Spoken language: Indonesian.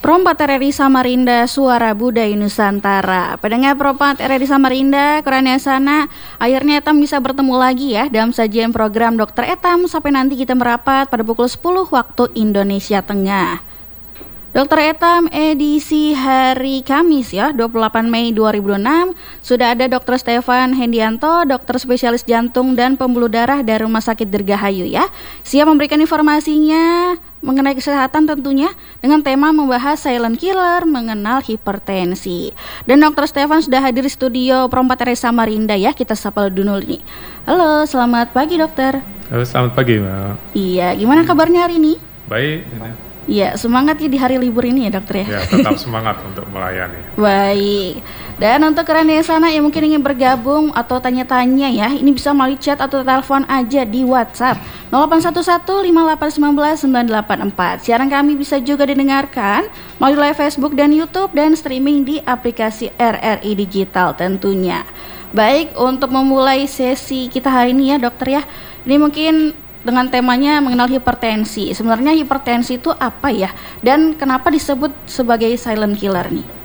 Perompat RRI Samarinda, Suara Budaya Nusantara. Pendengar Perompat RRI Samarinda, Kurania sana, akhirnya Etam bisa bertemu lagi ya dalam sajian program Dokter Etam sampai nanti kita merapat pada pukul 10 waktu Indonesia Tengah. Dokter Etam edisi hari Kamis ya, 28 Mei 2006, sudah ada Dr. Stefan Hendianto, dokter spesialis jantung dan pembuluh darah dari Rumah Sakit Dirgahayu ya. Siap memberikan informasinya mengenai kesehatan tentunya dengan tema membahas silent killer mengenal hipertensi. Dan Dr. Stefan sudah hadir di studio Perompat RRI Samarinda ya, kita sapa dulu nih. Halo, selamat pagi dokter. Halo, selamat pagi Mbak. Iya, gimana kabarnya hari ini? Baik. Iya, semangat ya di hari libur ini ya dokter ya. Ya, tetap semangat untuk melayani. Baik. Dan untuk kalian yang sana yang mungkin ingin bergabung atau tanya-tanya ya, ini bisa melalui chat atau telepon aja di WhatsApp 0811-5819-984. Siaran kami bisa juga didengarkan melalui live Facebook dan YouTube dan streaming di aplikasi RRI Digital tentunya. Baik, untuk memulai sesi kita hari ini ya dokter ya, ini mungkin dengan temanya mengenal hipertensi. Sebenarnya hipertensi itu apa ya? Dan kenapa disebut sebagai silent killer nih?